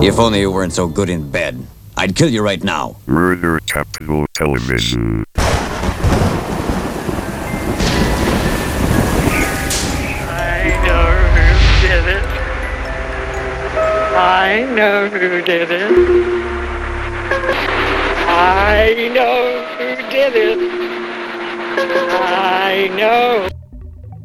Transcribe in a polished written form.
If only you weren't so good in bed. I'd kill you right now. Murder Capital Television. I know who did it. I know who did it. I know.